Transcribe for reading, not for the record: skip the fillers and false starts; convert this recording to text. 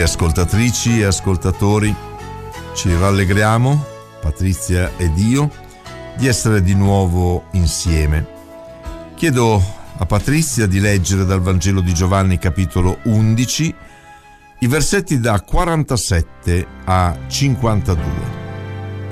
ascoltatrici e ascoltatori, ci rallegriamo, Patrizia ed io, di essere di nuovo insieme. Chiedo a Patrizia di leggere dal Vangelo di Giovanni capitolo 11 i versetti da 47 a 52.